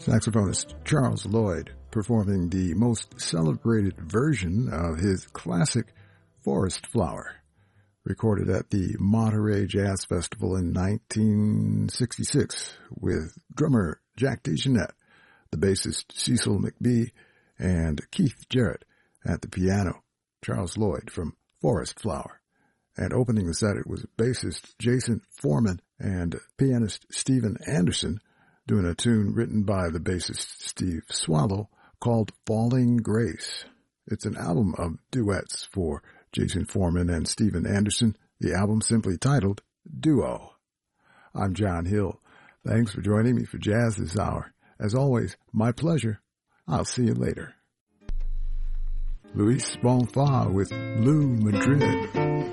Saxophonist Charles Lloyd performing the most celebrated version of his classic Forest Flower, recorded at the Monterey Jazz Festival in 1966 with drummer Jack DeJohnette, the bassist Cecil McBee, and Keith Jarrett at the piano. Charles Lloyd from Forest Flower. And opening the set, it was bassist Jason Foreman and pianist Steven Anderson doing a tune written by the bassist Steve Swallow called Falling Grace. It's an album of duets for Jason Foreman and Steven Anderson, the album simply titled Duo. I'm John Hill. Thanks for joining me for Jazz this hour. As always, my pleasure. I'll see you later. Luis Bonfa with Blue Madrid.